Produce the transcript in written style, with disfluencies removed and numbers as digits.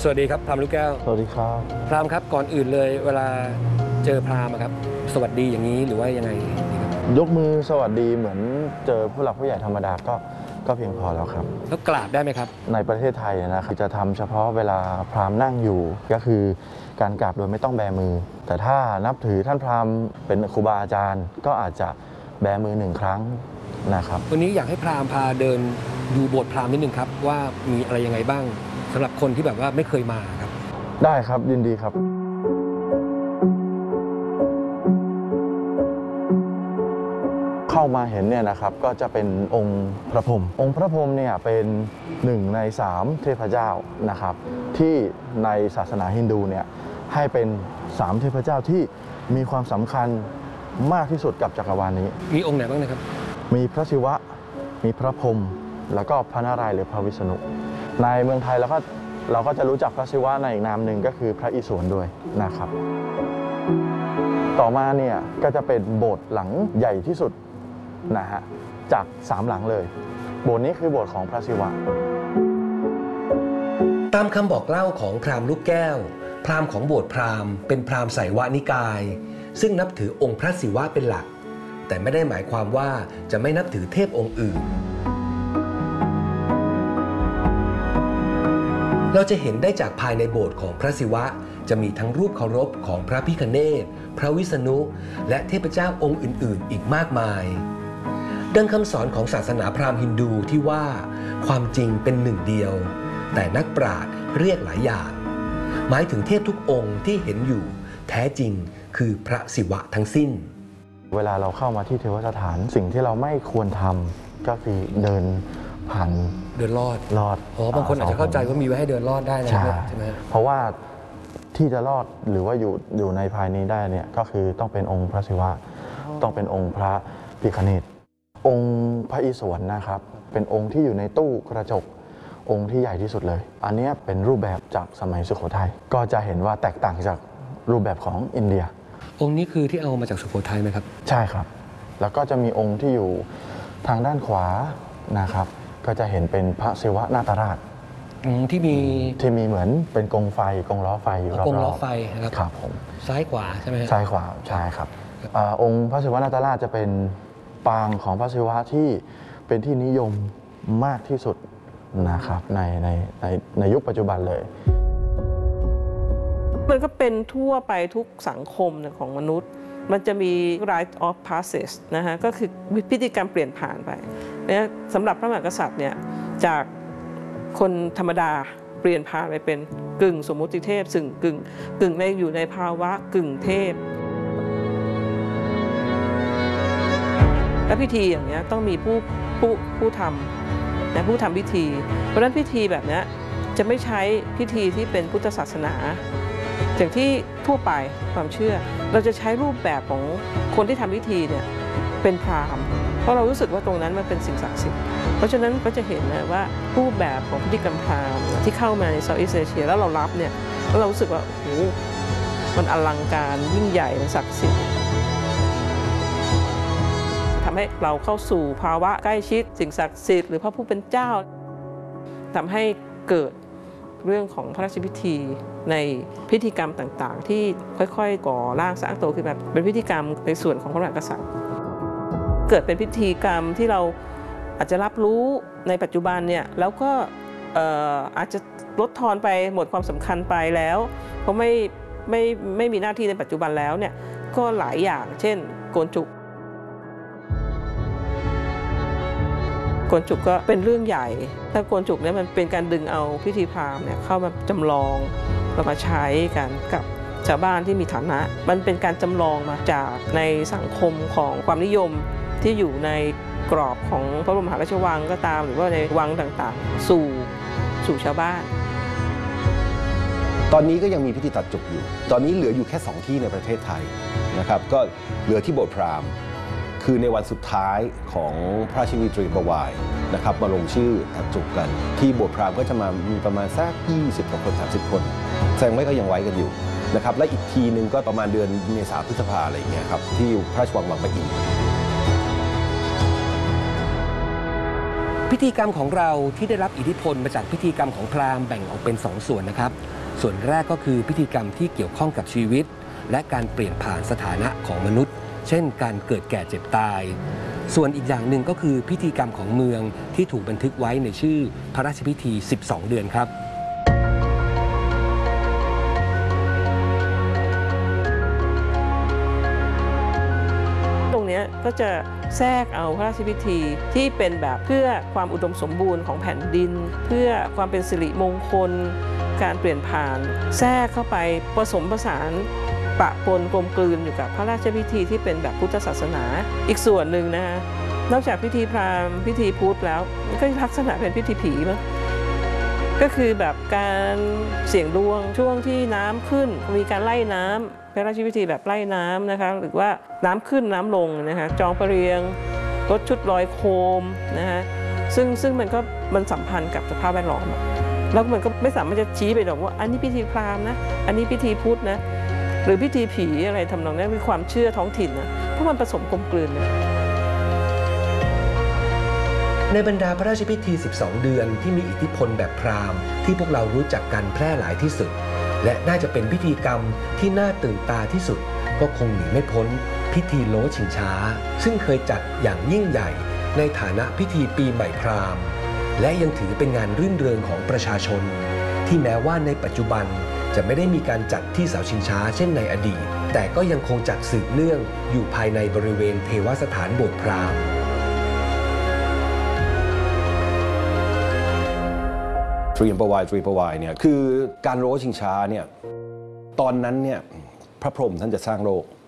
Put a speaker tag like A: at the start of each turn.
A: สวัสดีครับพราหมณ์ลูกแก้ว
B: สวัสดีครับ
A: พราหมณ์ครับก่อนอื่นเลยเวลาเจอพราหมณ์ครับสวัสดีอย่างนี้หรือว่ายังไง
B: ยกมือสวัสดีเหมือนเจอผู้หลักผู้ใหญ่ธรรมดาก็เพียงพอแล้วครับ
A: แล้วกราบได้ไหมครับ
B: ในประเทศไทยนะครับจะทำเฉพาะเวลาพราหมณ์นั่งอยู่ก็คือการกราบโดยไม่ต้องแบมือแต่ถ้านับถือท่านพราหมณ์เป็นครูบาอาจารย์ก็อาจจะแบมือ1 ครั้งนะครับ
A: วันนี้อยากให้พราหมณ์พาเดินดูโบสถ์พราหมณ์นิดนึงครับว่ามีอะไรยังไงบ้างสำหรับคนที่แบบว่าไม่เคยมาครับ
B: ได้ครับยินดีครับเข้ามาเห็นเนี่ยนะครับก็จะเป็นองค์พระพรหมองค์พระพรหมเนี่ยเป็น1 ใน 3 เทพเจ้านะครับที่ในศาสนาฮินดูเนี่ยให้เป็น3 เทพเจ้าที่มีความสำคัญมากที่สุดกับจักรวาลนี้
A: มีองค์ไหนบ้างนะครับ
B: มีพระศิวะมีพระพรหมแล้วก็พระนารายณ์หรือพระวิษณุในเมืองไทยเราก็จะรู้จักพระศิวะในอีกนามหนึ่งก็คือพระอิศวรด้วยนะครับต่อมาเนี่ยก็จะเป็นโบสถ์หลังใหญ่ที่สุดนะฮะจาก3 หลังเลยโบสถ์นี้คือโบสถ์ของพระศิวะ
A: ตามคำบอกเล่าของพราหมณ์ลูกแก้วพราหมณ์ของโบสถ์พราหมณ์เป็นพราหมณ์ไสยวนิกายซึ่งนับถือองค์พระศิวะเป็นหลักแต่ไม่ได้หมายความว่าจะไม่นับถือเทพองค์อื่นเราจะเห็นได้จากภายในโบสถ์ของพระศิวะจะมีทั้งรูปเคารพของพระพิฆเนศพระวิษณุและเทพเจ้าองค์อื่นๆอีกมากมายดังคำสอนของศาสนาพราหมณ์ฮินดูที่ว่าความจริงเป็นหนึ่งเดียวแต่นักปราชญ์เรียกหลายอย่างหมายถึงเทพทุกองค์ที่เห็นอยู่แท้จริงคือพระศิวะทั้งสิ้น
B: เวลาเราเข้ามาที่เทวสถานสิ่งที่เราไม่ควรทำก็คือเดินผ่าน
A: เดินลอดบางคนอาจจะเข้าใจว่ามีไว้ให้เดินลอดได้นะใช่ไหม
B: เพราะว่าที่จะรอดหรือว่าอยู่ในภายนี้ได้เนี่ยก็คือต้องเป็นองค์พระศิวะต้องเป็นองค์พระพิฆเนศองค์พระอิศวรนะครับเป็นองค์ที่อยู่ในตู้กระจกองค์ที่ใหญ่ที่สุดเลยอันนี้เป็นรูปแบบจากสมัยสุโขทัยก็จะเห็นว่าแตกต่างจากรูปแบบของอินเดีย
A: องค์นี้คือที่เอามาจากสุโขทัยไหมครับ
B: ใช่ครับแล้วก็จะมีองค์ที่อยู่ทางด้านขวานะครับก็จะเห็นเป็นพระศิวะนาตราช
A: ที่มี
B: เหมือนเป็นกงไฟกงล้อไฟอยู่รอบๆ
A: กงล้อไฟ
B: ครับผม
A: ซ้ายขวาใช่ไหม
B: ซ้ายขวาใช่ครับองค์พระศิวะนาตราชจะเป็นปางของพระศิวะที่เป็นที่นิยมมากที่สุดนะครับในยุคปัจจุบันเลย
C: มันก็เป็นทั่วไปทุกสังคมของมนุษย์มันจะมี rite of passage นะฮะก็คือพิธีกรรมเปลี่ยนผ่านไปเนี่ยสำหรับพระมหากษัตริย์เนี่ยจากคนธรรมดาเปลี่ยนผ่านไปเป็นกึ่งสมมุติเทพซึ่งกึ่งในอยู่ในภาวะกึ่งเทพและพิธีอย่างนี้ต้องมีผู้ทำนะผู้ทำพิธีเพราะฉะนั้นพิธีแบบนี้จะไม่ใช้พิธีที่เป็นพุทธศาสนาอย่างที่ทั่วไปความเชื่อเราจะใช้รูปแบบของคนที่ทำพิธีเนี่ยเป็นพราหมณ์เพราะเรารู้สึกว่าตรงนั้นมันเป็นสิ่งศักดิ์สิทธิ์เพราะฉะนั้นก็จะเห็นนะว่ารูปแบบของพิธีกรรมพราหมณ์ที่เข้ามาในเซาท์อีสต์เอเชียแล้วเรารับเนี่ยแล้วเรารู้สึกว่าโอ้โหมันอลังการยิ่งใหญ่มันศักดิ์สิทธิ์ทำให้เราเข้าสู่ภาวะใกล้ชิดสิ่งศักดิ์สิทธิ์หรือพระผู้เป็นเจ้าทำให้เกิดเรื่องของพระราชพิธีในพิธีกรรมต่างๆที่ค่อยๆก่อร่างสร้างตัวขึ้นมาเป็นพิธีกรรมในส่วนของพระมหากษัตริย์เกิดเป็นพิธีกรรมที่เราอาจจะรับรู้ในปัจจุบันเนี่ยแล้วก็อาจจะลดทอนไปหมดความสำคัญไปแล้วเพราะไม่มีหน้าที่ในปัจจุบันแล้วเนี่ยก็หลายอย่างเช่นโกนจุกก็เป็นเรื่องใหญ่ถ้าโกนจุกเนี่ยมันเป็นการดึงเอาพิธีพราหมณ์เนี่ยเข้ามาจำลองแล้วมาใช้กันกับชาวบ้านที่มีฐานะมันเป็นการจำลองมาจากในสังคมของความนิยมที่อยู่ในกรอบของพระบรมมหาราชวังก็ตามหรือว่าในวังต่างๆสู่ชาวบ้าน
D: ตอนนี้ก็ยังมีพิธีตัดจุกอยู่ตอนนี้เหลืออยู่แค่2ที่ในประเทศไทยนะครับก็เหลือที่โบสถ์พราหมณ์คือในวันสุดท้ายของพระราชวิตรีบวายนะครับมาลงชื่อตัดจุกกันที่โบสถ์พราหมณ์ก็จะมามีประมาณสัก20 กว่าคน30 คนแสดงว่าก็ยังไว้กันอยู่นะครับและอีกทีนึงก็ประมาณเดือนเมษาพฤษภาอะไรอย่างเงี้ยครับที่พระราชวังบางปะอิน
A: พิธีกรรมของเราที่ได้รับอิทธิพลมาจากพิธีกรรมของพราหมณ์แบ่งออกเป็น2 ส่วนนะครับ ส่วนแรกก็คือพิธีกรรมที่เกี่ยวข้องกับชีวิต และการเปลี่ยนผ่านสถานะของมนุษย์ เช่น การเกิดแก่เจ็บตาย ส่วนอีกอย่างหนึ่งก็คือพิธีกรรมของเมืองที่ถูกบันทึกไว้ในชื่อพระราชพิธี 12 เดือนครับ
C: ตรงนี้ก็จะแทรกเอาพระราชพิธีที่เป็นแบบเพื่อความอุดมสมบูรณ์ของแผ่นดิน เพื่อความเป็นสิริมงคล การเปลี่ยนผ่านแทรกเข้าไปผสมผสานปะปนกลมกลืนอยู่กับพระราชพิธีที่เป็นแบบพุทธศาสนาอีกส่วนหนึ่งนะคะนอกจากพิธีพราหมณ์พิธีพุทธแล้วก็ลักษณะเป็นพิธีผีมั้งก็คือแบบการเสี่ยงดวงช่วงที่น้ำขึ้นมีการไล่น้ำพระราชพิธีแบบไล่น้ำนะคะหรือว่าน้ำขึ้นน้ำลงนะคะจองประเรียงรถชุดลอยโคมนะคะซึ่งมันสัมพันธ์กับสภาพแวดล้อมแล้วมันก็ไม่สามารถจะชี้ไปหรอกว่าอันนี้พิธีพราหมณ์นะอันนี้พิธีพุทธนะหรือพิธีผีอะไรทำนองนั้นมีความเชื่อท้องถิ่นนะเพราะมันผสมกลมกลืนเลย
A: ในบรรดาพระราชพิธี 12 เดือนที่มีอิทธิพลแบบพราหมณ์ที่พวกเรารู้จักกันแพร่หลายที่สุดและน่าจะเป็นพิธีกรรมที่น่าตื่นตาที่สุดก็คงหนีไม่พ้นพิธีโล้ชิงช้าซึ่งเคยจัดอย่างยิ่งใหญ่ในฐานะพิธีปีใหม่พราหมณ์และยังถือเป็นงานรื่นเริงของประชาชนที่แม้ว่าในปัจจุบันจะไม่ได้มีการจัดที่เสาชิงช้าเช่นในอดีตแต่ก็ยังคงจัดสืบเนื่องอยู่ภายในบริเวณเทวสถานโบสถ์พราหมณ์
D: ตรีประวายเนี่ยคือการโล้ชิงช้าเนี่ยตอนนั้นเนี่ยพระพรหมท่านจะสร้างโลก